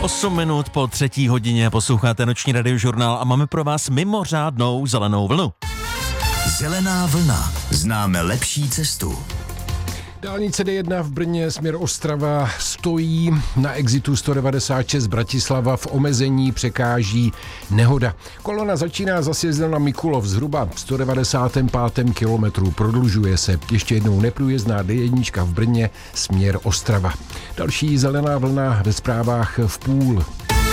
8 minut po 3. hodině posloucháte Noční radiožurnál a máme pro vás mimořádnou zelenou vlnu. Zelená vlna. Známe lepší cestu. Dálnice D1 v Brně směr Ostrava stojí, na exitu 196 Bratislava v omezení překáží nehoda. Kolona začíná za sjezdem na Mikulov zhruba 195. kilometru, prodlužuje se. Ještě jednou neprůjezdná D1 v Brně směr Ostrava. Další zelená vlna ve zprávách v půl.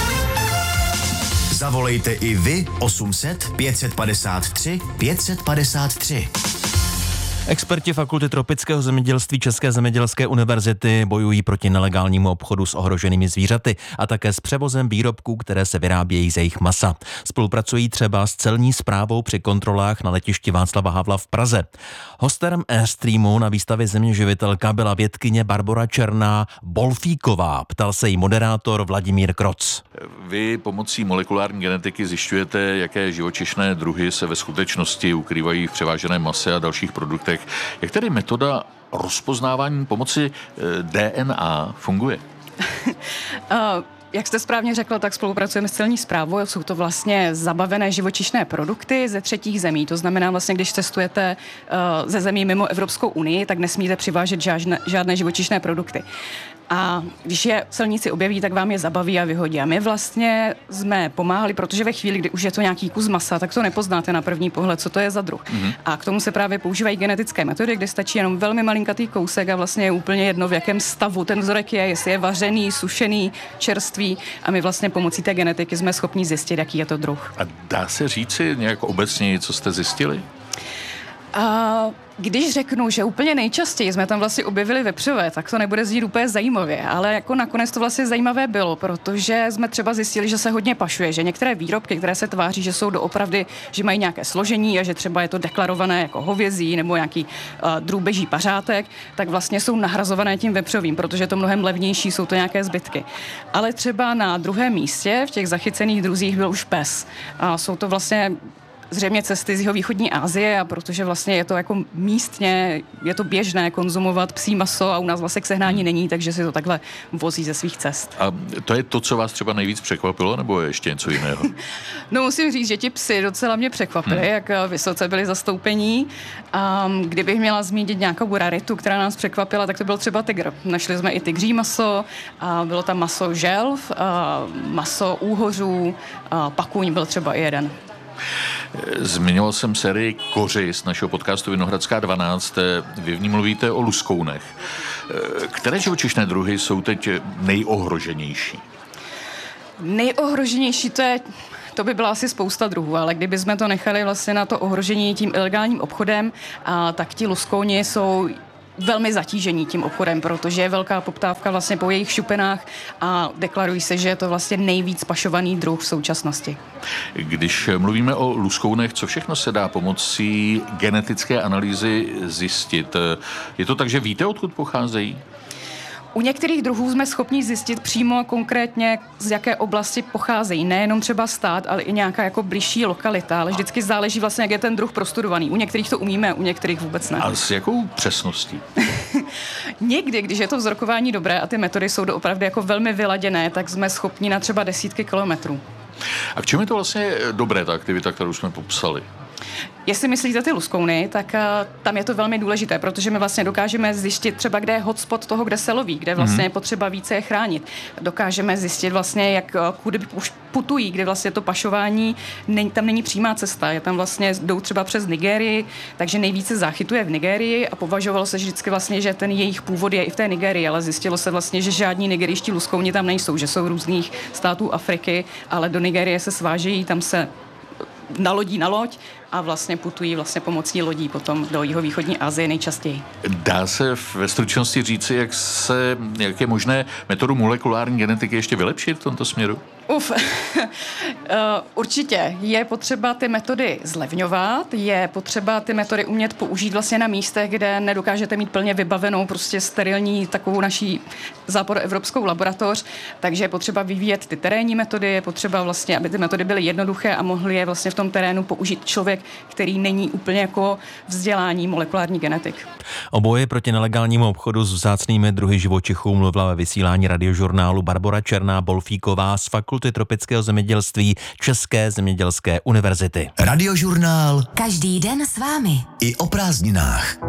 Zavolejte i vy 800 553 553. Experti Fakulty tropického zemědělství České zemědělské univerzity bojují proti nelegálnímu obchodu s ohroženými zvířaty a také s převozem výrobků, které se vyrábějí z jejich masa. Spolupracují třeba s celní správou při kontrolách na letišti Václava Havla v Praze. Hostem Airstreamu na výstavě Zeměživitelka byla vědkyně Barbora Černá-Bolfíková. Ptal se jí moderátor Vladimír Kroc. Vy pomocí molekulární genetiky zjišťujete, jaké živočišné druhy se ve skutečnosti ukrývají v převáženém mase a dalších produktech. Jak tedy metoda rozpoznávání pomocí DNA funguje? Jak jste správně řekl, tak spolupracujeme s celní správou. Jsou to vlastně zabavené živočišné produkty ze třetích zemí. To znamená vlastně, když cestujete ze zemí mimo Evropskou unii, tak nesmíte přivážet žádné živočišné produkty. A když je celníci objeví, tak vám je zabaví a vyhodí. A my vlastně jsme pomáhali, protože ve chvíli, kdy už je to nějaký kus masa, tak to nepoznáte na první pohled, co to je za druh. A k tomu se právě používají genetické metody, kde stačí jenom velmi malinkatý kousek a vlastně je úplně jedno, v jakém stavu ten vzorek je, jestli je vařený, sušený, čerstvý. A my vlastně pomocí té genetiky jsme schopni zjistit, jaký je to druh. A dá se říci nějak obecně, co jste zjistili? Když řeknu, že úplně nejčastěji jsme tam vlastně objevili vepřové, tak to nebude znít úplně zajímavě, ale jako nakonec to vlastně zajímavé bylo, protože jsme třeba zjistili, že se hodně pašuje, že některé výrobky, které se tváří, že jsou doopravdy, že mají nějaké složení a že třeba je to deklarované jako hovězí nebo nějaký drůbeží pařátek, tak vlastně jsou nahrazované tím vepřovým, protože je to mnohem levnější, jsou to nějaké zbytky. Ale třeba na druhém místě v těch zachycených druzích byl už pes. A jsou to vlastně zřejmě cesty z jihovýchodní Asie, a protože vlastně je to jako místně, je to běžné konzumovat psí maso a u nás vlastně k sehnání není, takže si to takhle vozí ze svých cest. A to je to, co vás třeba nejvíc překvapilo, nebo ještě něco jiného? No musím říct, že ti psi docela mě překvapili, jak vysoce byli zastoupení. A kdybych měla zmínit nějakou raritu, která nás překvapila, tak to byl třeba tygr. Našli jsme i tygří maso, a bylo tam maso želv, maso úhořů, pakuň byl třeba i jeden. Zmiňoval jsem sérii Koři z našeho podcastu Vinohradská 12. Vy v ní mluvíte o luskounech. Které živočišné druhy jsou teď nejohroženější? Nejohroženější to by byla asi spousta druhů, ale kdybychom to nechali vlastně na to ohrožení tím ilegálním obchodem, tak ti luskouni jsou velmi zatížení tím obchodem, protože je velká poptávka vlastně po jejich šupinách a deklarují se, že je to vlastně nejvíc pašovaný druh v současnosti. Když mluvíme o luskounech, co všechno se dá pomocí genetické analýzy zjistit? Je to tak, že víte, odkud pocházejí? U některých druhů jsme schopni zjistit přímo konkrétně, z jaké oblasti pocházejí. Nejenom třeba stát, ale i nějaká jako bližší lokalita, ale vždycky záleží vlastně, jak je ten druh prostudovaný. U některých to umíme, u některých vůbec ne. A s jakou přesností? Někdy, když je to vzorkování dobré a ty metody jsou doopravdy jako velmi vyladěné, tak jsme schopni na třeba desítky kilometrů. A v čem je to vlastně dobré, ta aktivita, kterou jsme popsali? Jestli myslíte ty luskouny, tak tam je to velmi důležité, protože my vlastně dokážeme zjistit třeba, kde je hotspot toho, kde se loví, kde vlastně je potřeba více je chránit. Dokážeme zjistit vlastně, jak kudy putují, kde vlastně to pašování, tam není přímá cesta, je tam vlastně, jdou třeba přes Nigérii, takže nejvíce záchytu je v Nigérii a považovalo se vždycky vlastně, že ten jejich původ je i v té Nigérii, ale zjistilo se vlastně, že žádní nigerijští luskouni tam nejsou, že jsou různých států Afriky, ale do Nigérie se svážejí, tam se nalodí na loď a vlastně putují vlastně pomocí lodí potom do jihovýchodní Asie nejčastěji. Dá se ve stručnosti říci, jak je možné metodu molekulární genetiky ještě vylepšit v tomto směru? Určitě. Je potřeba ty metody zlevňovat, je potřeba ty metody umět použít vlastně na místech, kde nedokážete mít plně vybavenou prostě sterilní takovou naší západoevropskou laboratoř, takže je potřeba vyvíjet ty terénní metody, je potřeba vlastně, aby ty metody byly jednoduché a mohli je vlastně v tom terénu použít člověk člověk, který není úplně jako vzdělání molekulární genetik. O boji proti nelegálnímu obchodu s vzácnými druhy živočichů mluvila ve vysílání Radiožurnálu Barbora Černá-Bolfíková z Fakulty tropického zemědělství České zemědělské univerzity. Radiožurnál Každý den s vámi. i o prázdninách.